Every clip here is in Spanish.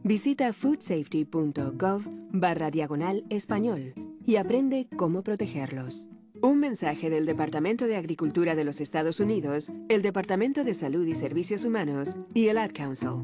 Visita foodsafety.gov/español y aprende cómo protegerlos. Un mensaje del Departamento de Agricultura de los Estados Unidos, el Departamento de Salud y Servicios Humanos y el Ad Council.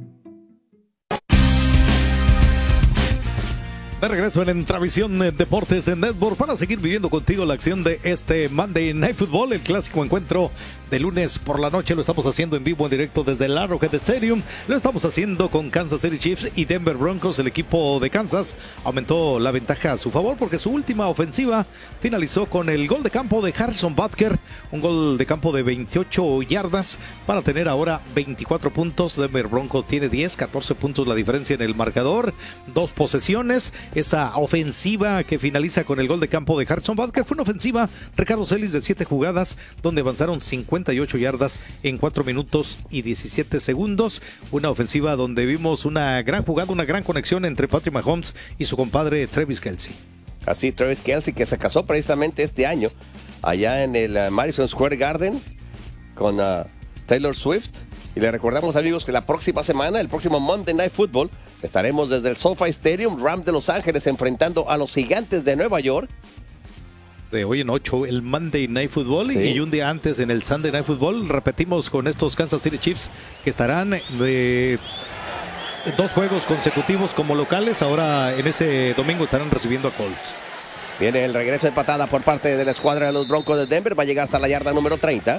De regreso en Entravisión Deportes de Network para seguir viviendo contigo la acción de este Monday Night Football, el clásico encuentro de lunes por la noche. Lo estamos haciendo en vivo, en directo desde el Arrowhead Stadium. Lo estamos haciendo con Kansas City Chiefs y Denver Broncos. El equipo de Kansas aumentó la ventaja a su favor porque su última ofensiva finalizó con el gol de campo de Harrison Butker, un gol de campo de 28 yardas para tener ahora 24 puntos. Denver Broncos tiene 10, 14 puntos la diferencia en el marcador, 2 posesiones. Esa ofensiva que finaliza con el gol de campo de Harrison Butker fue una ofensiva, Ricardo Celis, de 7 jugadas, donde avanzaron 58 yardas en 4 minutos y 17 segundos. Una ofensiva donde vimos una gran jugada, una gran conexión entre Patrick Mahomes y su compadre Travis Kelce. Así, Travis Kelce, que se casó precisamente este año allá en el Madison Square Garden con Taylor Swift. Y le recordamos, amigos, que la próxima semana, el próximo Monday Night Football, estaremos desde el SoFi Stadium, Rams de Los Ángeles, enfrentando a los Gigantes de Nueva York. De hoy en 8, el Monday Night Football, sí. Y un día antes en el Sunday Night Football, repetimos con estos Kansas City Chiefs que estarán de 2 juegos consecutivos como locales. Ahora en ese domingo estarán recibiendo a Colts. Viene el regreso de patada por parte de la escuadra de los Broncos de Denver, va a llegar hasta la yarda número 30.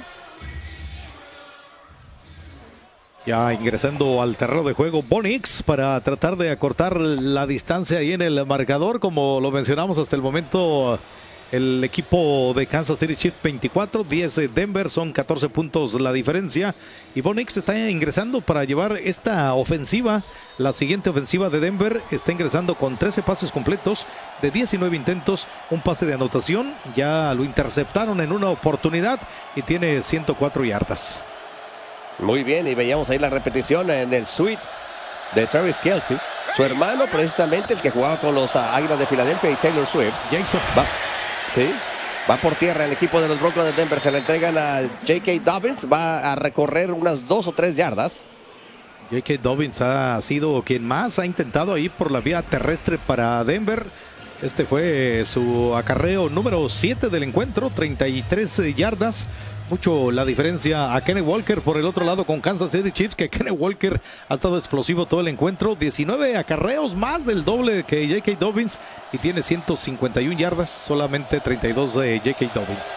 Ya ingresando al terreno de juego Bo Nix para tratar de acortar la distancia ahí en el marcador. Como lo mencionamos hasta el momento, el equipo de Kansas City Chiefs 24, 10 Denver, son 14 puntos la diferencia. Y Bo Nix está ingresando para llevar esta ofensiva. La siguiente ofensiva de Denver está ingresando con 13 pases completos de 19 intentos, un pase de anotación. Ya lo interceptaron en una oportunidad y tiene 104 yardas. Muy bien, y veíamos ahí la repetición en el suite de Travis Kelce. Su hermano, precisamente, el que jugaba con los Águilas de Filadelfia, y Taylor Swift. Jason. Va por tierra el equipo de los Broncos de Denver. Se le entregan a J.K. Dobbins. Va a recorrer unas 2 o 3 yardas. J.K. Dobbins ha sido quien más ha intentado ir por la vía terrestre para Denver. Este fue su acarreo número 7 del encuentro, 33 yardas. Mucho la diferencia a Kenneth Walker por el otro lado con Kansas City Chiefs, que Kenneth Walker ha estado explosivo todo el encuentro. 19 acarreos, más del doble que J.K. Dobbins, y tiene 151 yardas, solamente 32 de J.K. Dobbins.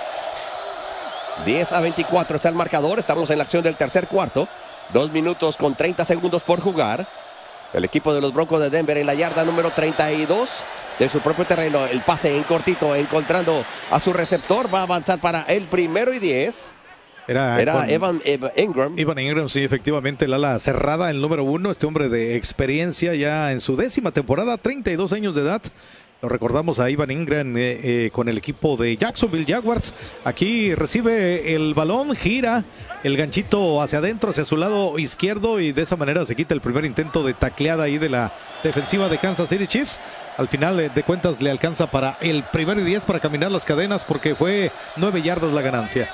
10-24 está el marcador. Estamos en la acción del tercer cuarto. 2 minutos con 30 segundos por jugar. El equipo de los Broncos de Denver en la yarda número 32 de su propio terreno. El pase en cortito, encontrando a su receptor. Va a avanzar para el 1st y 10. Era Evan Ingram. Evan Ingram, sí, efectivamente, el ala cerrada, el número 1. Este hombre de experiencia ya en su 10ª temporada, 32 años de edad. Lo recordamos a Evan Ingram con el equipo de Jacksonville Jaguars. Aquí recibe el balón, gira el ganchito hacia adentro, hacia su lado izquierdo, y de esa manera se quita el primer intento de tacleada ahí de la defensiva de Kansas City Chiefs. Al final de cuentas le alcanza para el 1st y 10 para caminar las cadenas, porque fue 9 yardas la ganancia.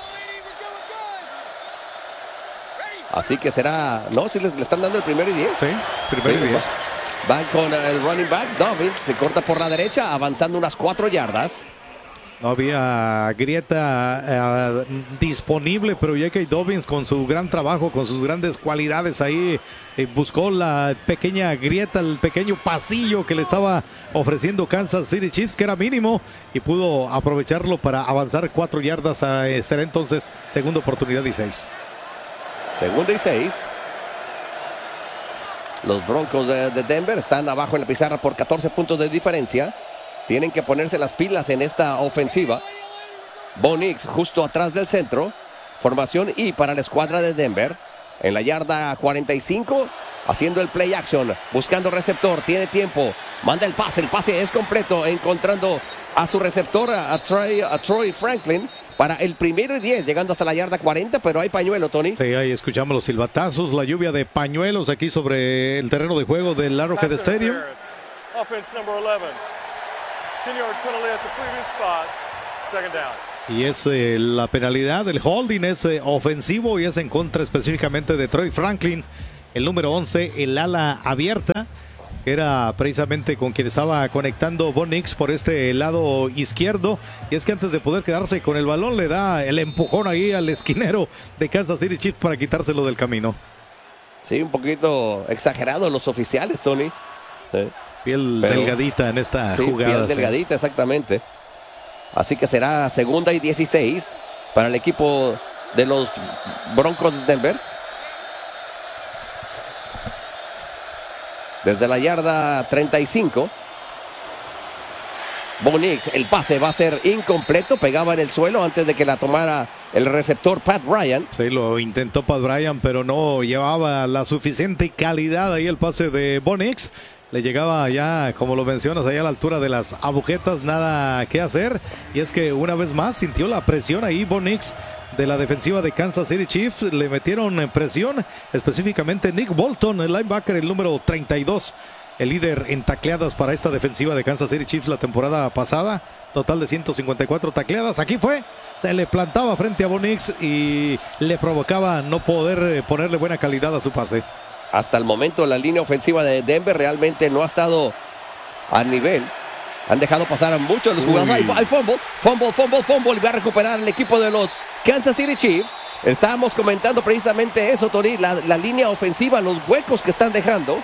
Así que será... No, si le están dando el 1st y 10. Sí, 1st y 10. Van con el running back, Dobbins, se corta por la derecha, avanzando unas 4 yardas. No había grieta disponible, pero J.K. Dobbins, con su gran trabajo, con sus grandes cualidades ahí, buscó la pequeña grieta, el pequeño pasillo que le estaba ofreciendo Kansas City Chiefs, que era mínimo, y pudo aprovecharlo para avanzar 4 yardas. Será entonces segunda oportunidad y 6. Segunda y 6. Los Broncos de Denver están abajo en la pizarra por 14 puntos de diferencia. Tienen que ponerse las pilas en esta ofensiva. Bo Nix justo atrás del centro. Formación I para la escuadra de Denver. En la yarda 45, haciendo el play action, buscando receptor, tiene tiempo, manda el pase es completo, encontrando a su receptor, a Troy Franklin, para el 1st y 10, llegando hasta la yarda 40, pero hay pañuelo, Tony. Sí, ahí escuchamos los silbatazos, la lluvia de pañuelos aquí sobre el terreno de juego del Arrowhead Stadium. Offense number 11. 10-yard penalty at the previous spot. Second down. Y es la penalidad, el holding es ofensivo y es en contra específicamente de Troy Franklin, el número 11, el ala abierta. era precisamente con quien estaba conectando Bo Nix por este lado izquierdo, y es que antes de poder quedarse con el balón le da el empujón ahí al esquinero de Kansas City Chiefs para quitárselo del camino. Sí, un poquito exagerado los oficiales, Tony. Piel delgadita en esta jugada. Piel delgadita, exactamente. Así que será 2ª y 16 para el equipo de los Broncos de Denver. Desde la yarda 35. Bo Nix, el pase va a ser incompleto, pegaba en el suelo antes de que la tomara el receptor Pat Bryant. Sí, lo intentó Pat Bryant, pero no llevaba la suficiente calidad ahí el pase de Bo Nix. Le llegaba ya, como lo mencionas, allá a la altura de las agujetas, nada que hacer. Y es que una vez más sintió la presión ahí Bo Nix de la defensiva de Kansas City Chiefs. Le metieron presión, específicamente Nick Bolton, el linebacker, el número 32. El líder en tacleadas para esta defensiva de Kansas City Chiefs la temporada pasada. Total de 154 tacleadas. Aquí se le plantaba frente a Bo Nix y le provocaba no poder ponerle buena calidad a su pase. Hasta el momento la línea ofensiva de Denver realmente no ha estado a nivel. Han dejado pasar a muchos de los jugadores. Hay fumble. Y va a recuperar el equipo de los Kansas City Chiefs. Estábamos comentando precisamente eso, Tony. La línea ofensiva, los huecos que están dejando.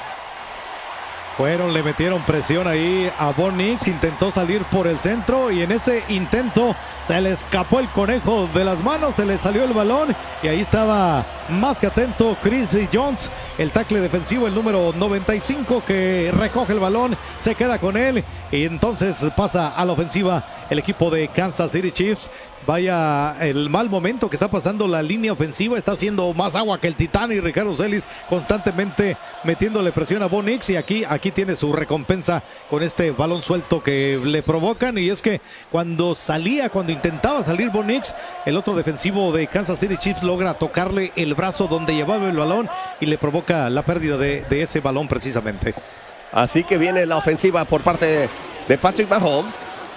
Le metieron presión ahí a Bo Nix, intentó salir por el centro y en ese intento se le escapó el conejo de las manos, se le salió el balón y ahí estaba más que atento Chris Jones, el tackle defensivo, el número 95, que recoge el balón, se queda con él y entonces pasa a la ofensiva el equipo de Kansas City Chiefs. Vaya el mal momento que está pasando la línea ofensiva, está haciendo más agua que el Titán y Ricardo Celis constantemente metiéndole presión a Bo Nix y aquí tiene su recompensa con este balón suelto que le provocan, y es que cuando intentaba salir Bo Nix, el otro defensivo de Kansas City Chiefs logra tocarle el brazo donde llevaba el balón y le provoca la pérdida de ese balón precisamente. Así que viene la ofensiva por parte de Patrick Mahomes.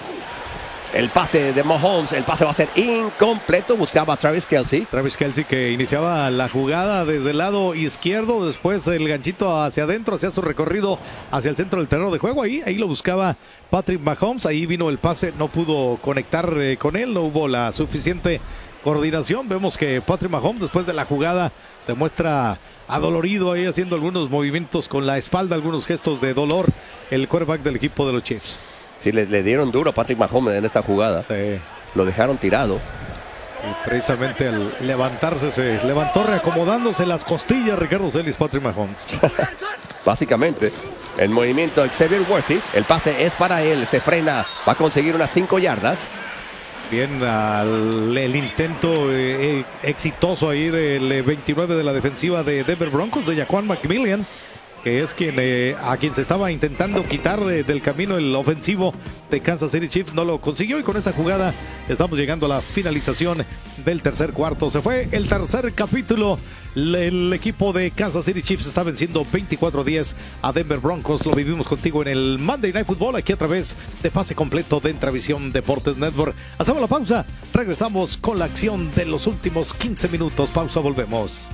El pase de Mahomes, el pase va a ser incompleto, buscaba a Travis Kelce. Travis Kelce, que iniciaba la jugada desde el lado izquierdo, después el ganchito hacia adentro, hacía su recorrido hacia el centro del terreno de juego, ahí lo buscaba Patrick Mahomes, ahí vino el pase, no pudo conectar con él, no hubo la suficiente coordinación. Vemos que Patrick Mahomes después de la jugada se muestra adolorido ahí haciendo algunos movimientos con la espalda, algunos gestos de dolor, el quarterback del equipo de los Chiefs. Sí, le dieron duro a Patrick Mahomes en esta jugada. Sí. Lo dejaron tirado. Y precisamente al levantarse, se levantó reacomodándose las costillas Ricardo Celis, Patrick Mahomes. Básicamente, el movimiento de Xavier Worthy, el pase es para él, se frena, va a conseguir unas 5 yardas. Bien, el intento exitoso ahí del 29 de la defensiva de Denver Broncos, de Jaquan McMillian, que es a quien se estaba intentando quitar del camino el ofensivo de Kansas City Chiefs. No lo consiguió y con esta jugada estamos llegando a la finalización del tercer cuarto. Se fue el tercer capítulo. El equipo de Kansas City Chiefs está venciendo 24-10 a Denver Broncos. Lo vivimos contigo en el Monday Night Football, aquí a través de Pase Completo de Entravisión Deportes Network. Hacemos la pausa, regresamos con la acción de los últimos 15 minutos. Pausa, volvemos.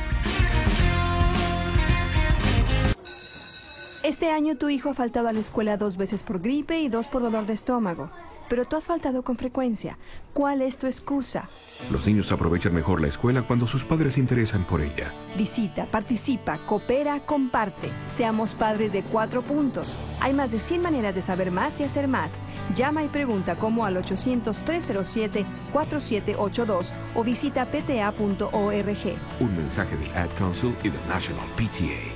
Este año tu hijo ha faltado a la escuela 2 veces por gripe y 2 por dolor de estómago. Pero tú has faltado con frecuencia. ¿Cuál es tu excusa? Los niños aprovechan mejor la escuela cuando sus padres se interesan por ella. Visita, participa, coopera, comparte. Seamos padres de 4 puntos. Hay más de 100 maneras de saber más y hacer más. Llama y pregunta como al 800-307-4782 o visita pta.org. Un mensaje del Ad Council y del National PTA.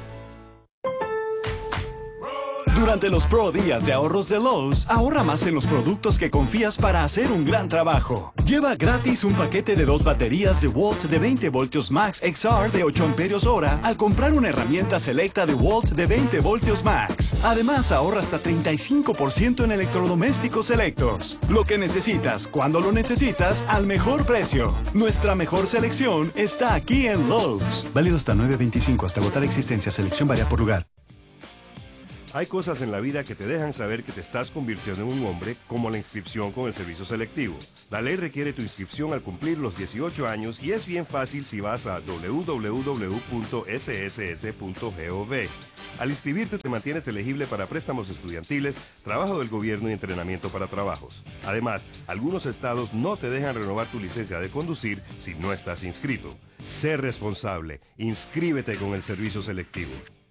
Durante los Pro Días de Ahorros de Lowe's, ahorra más en los productos que confías para hacer un gran trabajo. Lleva gratis un paquete de 2 baterías DeWalt de 20 voltios Max XR de 8 amperios hora al comprar una herramienta selecta DeWalt de 20 voltios Max. Además, ahorra hasta 35% en electrodomésticos selectos. Lo que necesitas, cuando lo necesitas, al mejor precio. Nuestra mejor selección está aquí en Lowe's. Válido hasta 9/25, hasta agotar existencia. Selección varía por lugar. Hay cosas en la vida que te dejan saber que te estás convirtiendo en un hombre, como la inscripción con el servicio selectivo. La ley requiere tu inscripción al cumplir los 18 años y es bien fácil si vas a www.sss.gov. Al inscribirte te mantienes elegible para préstamos estudiantiles, trabajo del gobierno y entrenamiento para trabajos. Además, algunos estados no te dejan renovar tu licencia de conducir si no estás inscrito. Sé responsable. Inscríbete con el servicio selectivo.